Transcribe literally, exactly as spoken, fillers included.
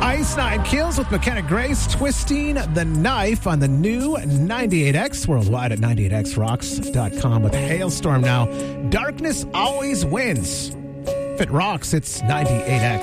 Ice Nine Kills with McKenna Grace, Twisting the Knife on the new ninety-eight X, worldwide at ninety-eight x rocks dot com with Hailstorm now. Darkness always wins. If it rocks, it's ninety-eight X.